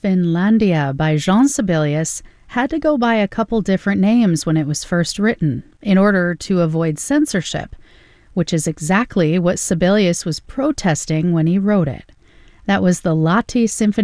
Finlandia by Jean Sibelius had to go by a couple different names when it was first written, in order to avoid censorship, which is exactly what Sibelius was protesting when he wrote it. That was the Lahti Symphony